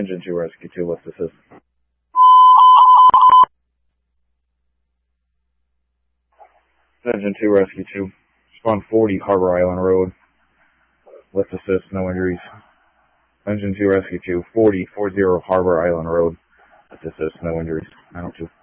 Engine 2 Rescue 2, lift assist. Engine 2 Rescue 2, spawn 40 Harbor Island Road, lift assist, no injuries. Engine 2 Rescue 2, 40 Harbor Island Road, lift assist, no injuries. 902.